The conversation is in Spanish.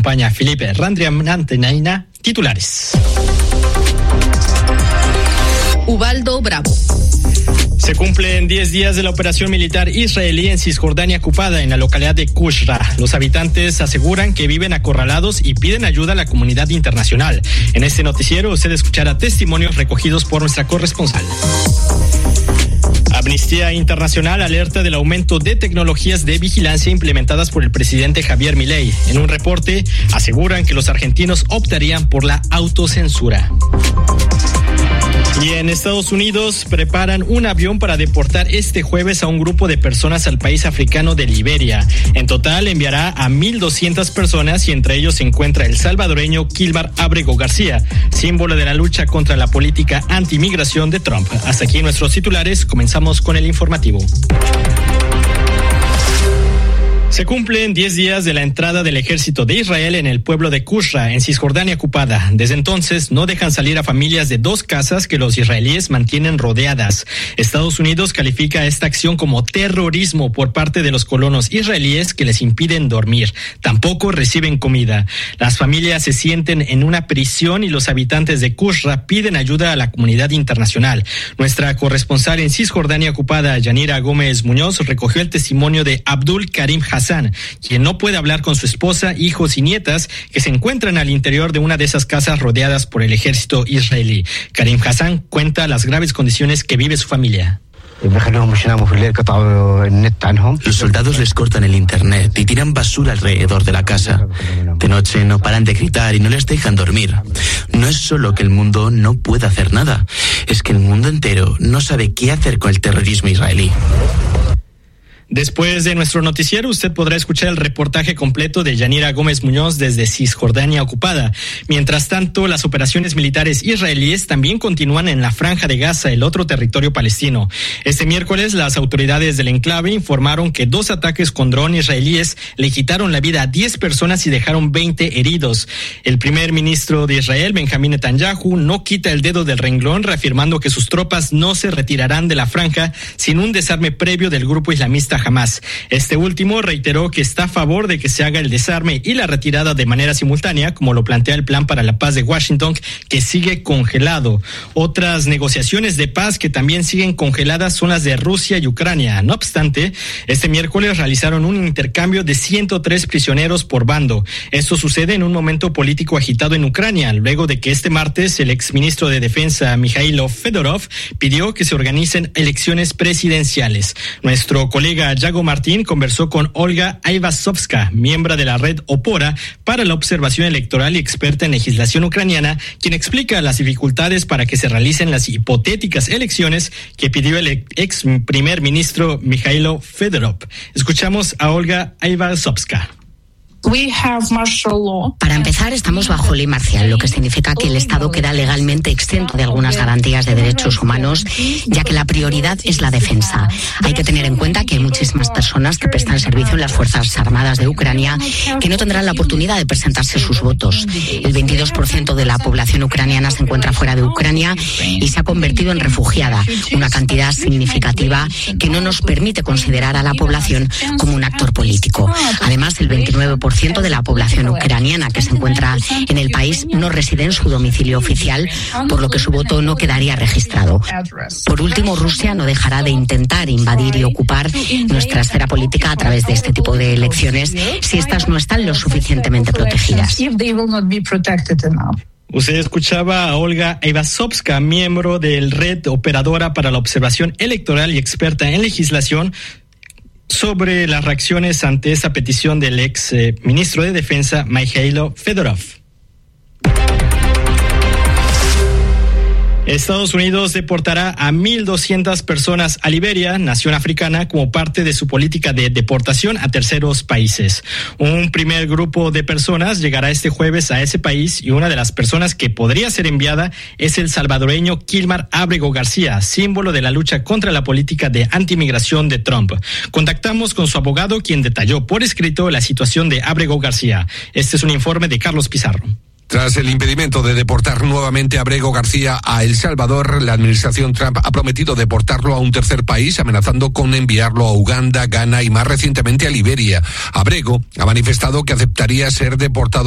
acompaña Felipe Randriamantenaina. Titulares. Ubaldo Bravo. Se cumplen 10 días de la operación militar israelí en Cisjordania ocupada en la localidad de Qushra. Los habitantes aseguran que viven acorralados y piden ayuda a la comunidad internacional. En este noticiero usted escuchará testimonios recogidos por nuestra corresponsal. Amnistía Internacional alerta del aumento de tecnologías de vigilancia implementadas por el presidente Javier Milei. En un reporte aseguran que los argentinos optarían por la autocensura. Y en Estados Unidos preparan un avión para deportar este jueves a un grupo de personas al país africano de Liberia. En total enviará a 1,200 personas y entre ellos se encuentra el salvadoreño Kilmar Abrego García, símbolo de la lucha contra la política anti-migración de Trump. Hasta aquí nuestros titulares, comenzamos con el informativo. Se cumplen 10 días de la entrada del ejército de Israel en el pueblo de Qushra, en Cisjordania ocupada. Desde entonces no dejan salir a familias de 2 casas que los israelíes mantienen rodeadas. Estados Unidos califica esta acción como terrorismo por parte de los colonos israelíes que les impiden dormir. Tampoco reciben comida. Las familias se sienten en una prisión y los habitantes de Qushra piden ayuda a la comunidad internacional. Nuestra corresponsal en Cisjordania ocupada, Yanira Gómez Muñoz, recogió el testimonio de Abdul Karim Hassan, quien no puede hablar con su esposa, hijos y nietas que se encuentran al interior de una de esas casas rodeadas por el ejército israelí. Karim Hassan cuenta las graves condiciones que vive su familia. Los soldados les cortan el internet y tiran basura alrededor de la casa. De noche no paran de gritar y no les dejan dormir. No es solo que el mundo no pueda hacer nada, es que el mundo entero no sabe qué hacer con el terrorismo israelí. Después de nuestro noticiero, usted podrá escuchar el reportaje completo de Yanira Gómez Muñoz desde Cisjordania ocupada. Mientras tanto, las operaciones militares israelíes también continúan en la Franja de Gaza, el otro territorio palestino. Este miércoles, las autoridades del enclave informaron que 2 ataques con dron israelíes le quitaron la vida a 10 personas y dejaron 20 heridos. El primer ministro de Israel, Benjamín Netanyahu, no quita el dedo del renglón, reafirmando que sus tropas no se retirarán de la franja sin un desarme previo del grupo islamista Hamas. Este último reiteró que está a favor de que se haga el desarme y la retirada de manera simultánea, como lo plantea el Plan para la Paz de Washington, que sigue congelado. Otras negociaciones de paz que también siguen congeladas son las de Rusia y Ucrania. No obstante, este miércoles realizaron un intercambio de 103 prisioneros por bando. Esto sucede en un momento político agitado en Ucrania, luego de que este martes el exministro de Defensa Mikhailo Fedorov pidió que se organicen elecciones presidenciales. Nuestro colega Yago Martín conversó con Olga Aivasovska, miembro de la red Opora para la observación electoral y experta en legislación ucraniana, quien explica las dificultades para que se realicen las hipotéticas elecciones que pidió el ex primer ministro Mikhailo Fedorov. Escuchamos a Olga Aivasovska. Para empezar, estamos bajo ley marcial, lo que significa que el Estado queda legalmente exento de algunas garantías de derechos humanos, ya que la prioridad es la defensa. Hay que tener en cuenta que hay muchísimas personas que prestan servicio en las Fuerzas Armadas de Ucrania que no tendrán la oportunidad de presentarse sus votos. El 22% de la población ucraniana se encuentra fuera de Ucrania y se ha convertido en refugiada, una cantidad significativa que no nos permite considerar a la población como un actor político. Además, el 29% de la población ucraniana que se encuentra en el país no reside en su domicilio oficial, por lo que su voto no quedaría registrado. Por último, Rusia no dejará de intentar invadir y ocupar nuestra esfera política a través de este tipo de elecciones si estas no están lo suficientemente protegidas. Usted escuchaba a Olga Aivasovska, miembro del Red Operadora para la Observación Electoral y experta en legislación, sobre las reacciones ante esa petición del ex ministro de Defensa, Mikhailo Fedorov. Estados Unidos deportará a 1,200 personas a Liberia, nación africana, como parte de su política de deportación a terceros países. Un primer grupo de personas llegará este jueves a ese país y una de las personas que podría ser enviada es el salvadoreño Kilmar Abrego García, símbolo de la lucha contra la política de antimigración de Trump. Contactamos con su abogado, quien detalló por escrito la situación de Abrego García. Este es un informe de Carlos Pizarro. Tras el impedimento de deportar nuevamente a Abrego García a El Salvador, la administración Trump ha prometido deportarlo a un tercer país, amenazando con enviarlo a Uganda, Ghana y más recientemente a Liberia. Abrego ha manifestado que aceptaría ser deportado